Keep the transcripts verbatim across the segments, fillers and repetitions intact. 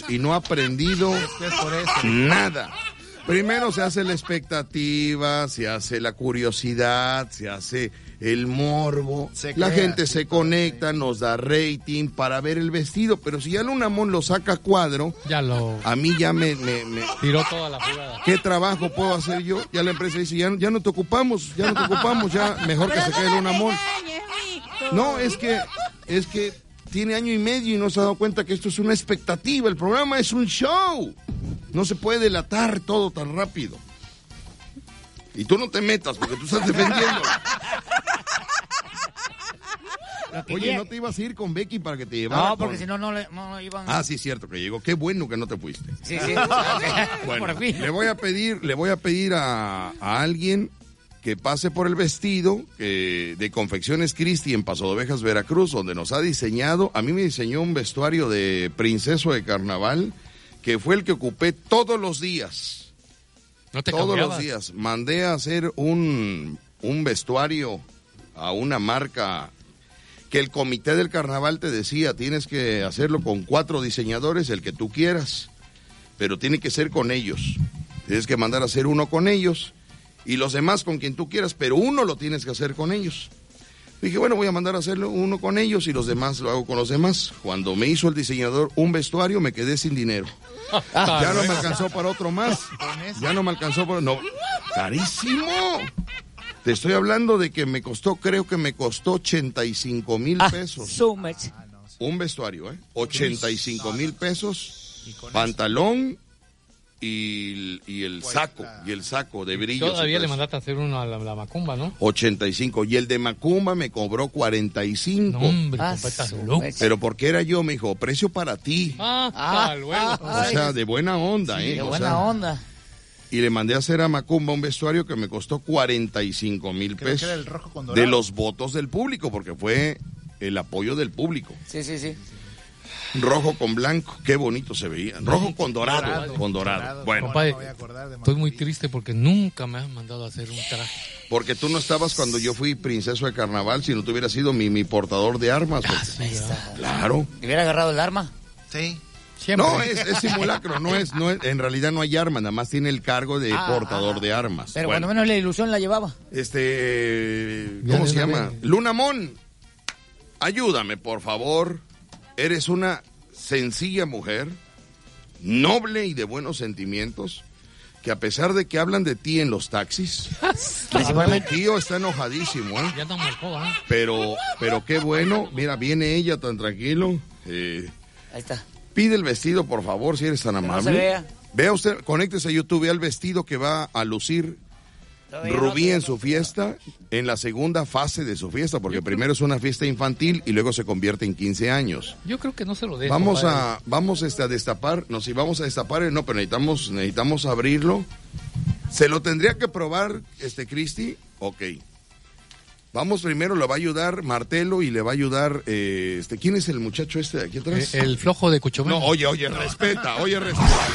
y no ha aprendido nada. Primero se hace la expectativa, se hace la curiosidad, se hace el morbo. Se la crea, gente se conecta, nos da rating para ver el vestido, pero si ya Luna Mon lo saca a cuadro, ya lo... a mí ya me, me, me... tiró toda la jugada. ¿Qué trabajo puedo hacer yo? Ya la empresa dice, ya, ya no te ocupamos, ya no te ocupamos, ya mejor que se quede Luna Mon. No, es que, es que tiene año y medio y no se ha dado cuenta que esto es una expectativa, el programa es un show. No se puede delatar todo tan rápido. Y tú no te metas porque tú estás defendiendo. Oye, ¿no te ibas a ir con Becky para que te llevara? No, porque con... si no, no, le, no iban... Ah, sí, cierto que llegó. Qué bueno que no te fuiste. Sí, sí. Bueno, por fin. le voy a pedir, le voy a pedir a, a alguien que pase por el vestido que, de Confecciones Christi en Paso de Ovejas, Veracruz, donde nos ha diseñado. A mí me diseñó un vestuario de princeso de carnaval, que fue el que ocupé todos los días. No te Todos cambiabas. los días. Mandé a hacer un, un vestuario a una marca que el comité del carnaval te decía, tienes que hacerlo con cuatro diseñadores, el que tú quieras, pero tiene que ser con ellos. Tienes que mandar a hacer uno con ellos y los demás con quien tú quieras, pero uno lo tienes que hacer con ellos. Dije, bueno, voy a mandar a hacerlo uno con ellos y los demás lo hago con los demás. Cuando me hizo el diseñador un vestuario, me quedé sin dinero. Ah, ya no me alcanzó para otro más. Ya no me alcanzó para... No, carísimo. Te estoy hablando de que me costó, creo que me costó ochenta y cinco mil pesos. Ah, so much. Un vestuario, ¿eh? ochenta y cinco mil pesos, pantalón y, y el saco, y el saco de brillos. Todavía le mandaste a hacer uno a la, la Macumba, ¿no? ochenta y cinco, y el de Macumba me cobró cuarenta y cinco. No, hombre, Ah, compa, estás so loco. much. Pero porque era yo, me dijo, precio para ti. Ah, Ah, hasta luego. ah, O sea, de buena onda, Sí, ¿eh? qué O buena sea, onda. y le mandé a hacer a Macumba un vestuario que me costó cuarenta y cinco mil Creo que pesos. era el rojo con dorado. De los votos del público, porque fue el apoyo del público. Sí, sí, sí. Rojo con blanco, qué bonito se veía. Rojo con dorado, Dorado, con dorado. dorado. Bueno, Compadre, me voy a acordar de estoy muy Macumbi. triste porque nunca me has mandado a hacer un traje. porque tú no estabas cuando yo fui princeso de carnaval, si no tú hubieras sido mi, mi portador de armas. porque- Ahí está. Claro. ¿Te hubiera agarrado el arma? Sí. Siempre. No, es, es simulacro, no es, no es, en realidad no hay arma, nada más tiene el cargo de Ah, portador ah, de armas. Pero Bueno, cuando menos la ilusión la llevaba. este, Ya ¿cómo de se una llama? vez. Luna Mon, ayúdame, por favor. Eres una sencilla mujer, noble y de buenos sentimientos, que a pesar de que hablan de ti en los taxis, tu tío está enojadísimo, ¿eh? Ya nos marcó, ¿ah? Pero, pero qué bueno, mira, viene ella tan tranquilo. Eh, Ahí está. pide el vestido, por favor, si eres tan Que no amable. se vea. Vea usted, conéctese a YouTube, vea el vestido que va a lucir Todavía Rubí no, en su fiesta, en la segunda fase de su fiesta, porque primero es una fiesta infantil y luego se convierte en quince años. Yo creo que no se lo dejo. Vamos compadre. a, vamos este, a destapar, no, si vamos a destapar, no, pero necesitamos, necesitamos abrirlo. ¿Se lo tendría que probar, este, Cristi? Ok. Vamos primero, le va a ayudar Martelo y le va a ayudar, eh, este, ¿quién es el muchacho este de aquí atrás? Eh, el flojo de Cuchumel. No, oye, oye, respeta, oye, respeta.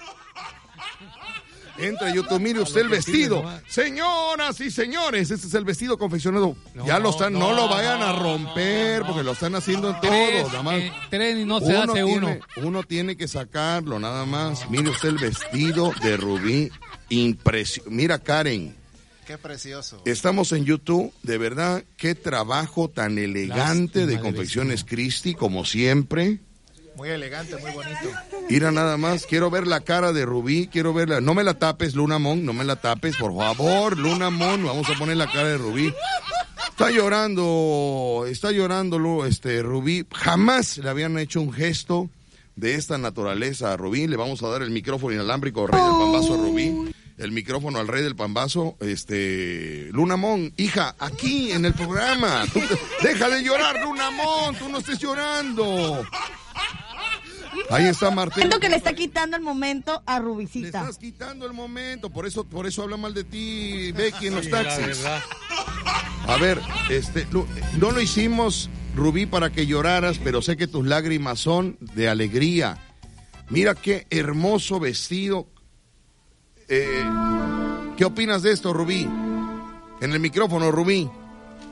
Entra a YouTube, mire usted el vestido. Señoras y señores, este es el vestido confeccionado. No, ya lo están, no, no, lo vayan a no, romper, no, porque lo están haciendo en Tres, todo, nada más. eh, tres y no se hace tiene, uno. uno tiene que sacarlo, nada más. Mire usted el vestido de Rubí, impresionante. Mira, Karen, Qué precioso. estamos en YouTube, de verdad, qué trabajo tan elegante Lástima de de Confecciones Christi, como siempre. Muy elegante, muy bonito. Mira nada más, quiero ver la cara de Rubí, quiero verla. No me la tapes, Luna Mon, no me la tapes, por favor, Luna Mon, vamos a poner la cara de Rubí. Está llorando, está llorando Lu- este Rubí. Jamás le habían hecho un gesto de esta naturaleza a Rubí. Le vamos a dar el micrófono inalámbrico Rey del Pambazo a Rubí. El micrófono al Rey del Pambazo, este, Luna Mon, hija, aquí en el programa. Tú te- deja de llorar, Luna Mon, tú no estés llorando. Ahí está Martelo. Siento que le está quitando el momento a Le Rubicita. estás quitando el momento, por eso, por eso habla mal de ti, Becky, en los Sí, la taxis. verdad. A ver, este, Lu- no lo hicimos, Rubí, para que lloraras, pero sé que tus lágrimas son de alegría. Mira qué hermoso vestido. Eh, ¿Qué opinas de esto, Rubí? En el micrófono, Rubí.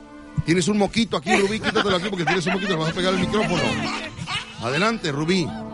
Tienes un moquito aquí, Rubí, quítatelo aquí porque tienes un moquito, le vas a pegar el micrófono. Adelante, Rubí.